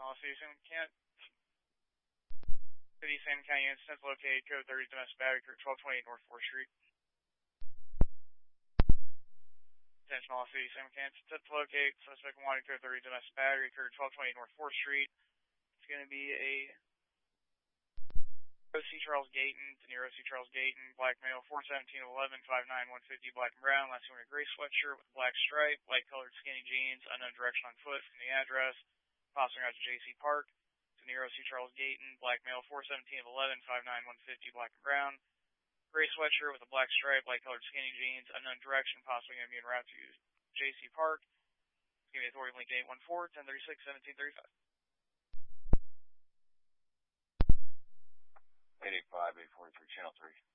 Los City, Kent. City, San County incident located code 30 domestic battery, 1228 North 4th Street. Attention Los City, San Kent. To locate suspect wanted code 30 domestic battery, code 1228 North 4th Street. It's going to be a O.C. Charles Gayton, De Niro O.C. Charles Gayton, black male, 41711, 59150, black and brown, last wearing a gray sweatshirt with a black stripe, light colored skinny jeans, unknown direction on foot from the address, passing out to J.C. Park. De Niro O.C. Charles Gayton, black male, 41711, 59150, black and brown, gray sweatshirt with a black stripe, light colored skinny jeans, unknown direction, possibly going to be en route to J.C. Park. Give me authority link 814, 1036, 1735. 885, 843, Channel 3.